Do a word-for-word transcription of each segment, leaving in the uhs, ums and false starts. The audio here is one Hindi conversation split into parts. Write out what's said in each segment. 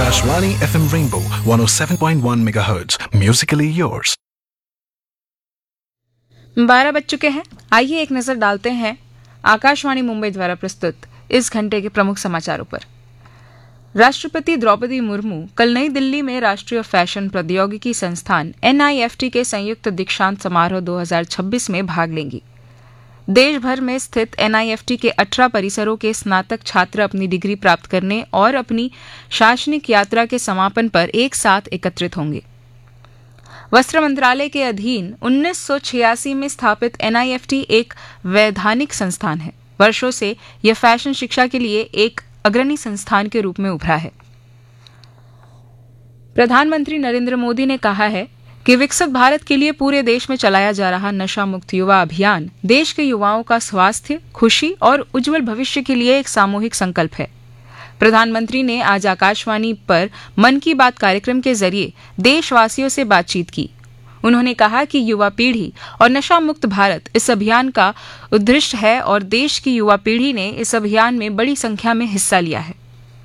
Akashvani F M Rainbow one oh seven point one megahertz. Musically yours. बारह बज चुके हैं। आइए एक नजर डालते हैं आकाशवाणी मुंबई द्वारा प्रस्तुत इस घंटे के प्रमुख समाचारों पर। राष्ट्रपति द्रौपदी मुर्मू कल नई दिल्ली में राष्ट्रीय फैशन प्रौद्योगिकी संस्थान एन आई एफ टी के संयुक्त दीक्षांत समारोह दो हज़ार छब्बीस में भाग लेंगी। देश भर में स्थित एन आई एफ टी के अठारह परिसरों के स्नातक छात्र अपनी डिग्री प्राप्त करने और अपनी शैक्षणिक यात्रा के समापन पर एक साथ एकत्रित होंगे। वस्त्र मंत्रालय के अधीन उन्नीस सौ छियासी में स्थापित एन आई एफ टी एक वैधानिक संस्थान है। वर्षों से यह फैशन शिक्षा के लिए एक अग्रणी संस्थान के रूप में उभरा है। प्रधानमंत्री नरेंद्र मोदी ने कहा है कि विकसित भारत के लिए पूरे देश में चलाया जा रहा नशा मुक्त युवा अभियान देश के युवाओं का स्वास्थ्य, खुशी और उज्जवल भविष्य के लिए एक सामूहिक संकल्प है। प्रधानमंत्री ने आज आकाशवाणी पर मन की बात कार्यक्रम के जरिए देशवासियों से बातचीत की। उन्होंने कहा कि युवा पीढ़ी और नशा मुक्त भारत इस अभियान का उद्देश्य है और देश की युवा पीढ़ी ने इस अभियान में बड़ी संख्या में हिस्सा लिया है।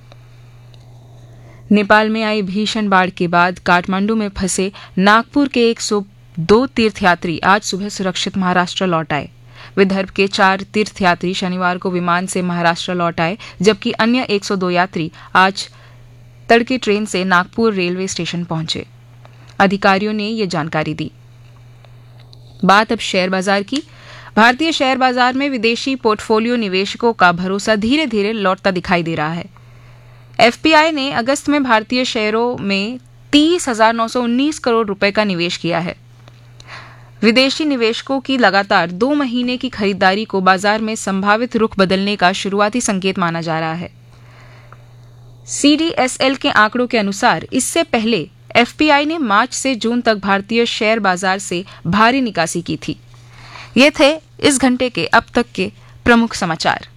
नेपाल में आई भीषण बाढ़ के बाद काठमांडू में फंसे नागपुर के एक सौ दो तीर्थयात्री आज सुबह सुरक्षित महाराष्ट्र लौट आए। विदर्भ के चार तीर्थयात्री शनिवार को विमान से महाराष्ट्र लौट आए, जबकि अन्य एक सौ दो यात्री आज तड़के ट्रेन से नागपुर रेलवे स्टेशन पहुंचे। अधिकारियों ने ये जानकारी दी। बात अब शेयर बाजार की। भारतीय शेयर बाजार में विदेशी पोर्टफोलियो निवेशकों का भरोसा धीरे धीरे लौटता दिखाई दे रहा है। एफ पी आई ने अगस्त में भारतीय शेयरों में तीस हजार नौ सौ उन्नीस करोड़ रुपए का निवेश किया है। विदेशी निवेशकों की लगातार दो महीने की खरीदारी को बाजार में संभावित रुख बदलने का शुरुआती संकेत माना जा रहा है। सी डी एस एल के आंकड़ों के अनुसार इससे पहले एफ पी आई ने मार्च से जून तक भारतीय शेयर बाजार से भारी निकासी की थी। ये थे इस घंटे के अब तक के प्रमुख समाचार।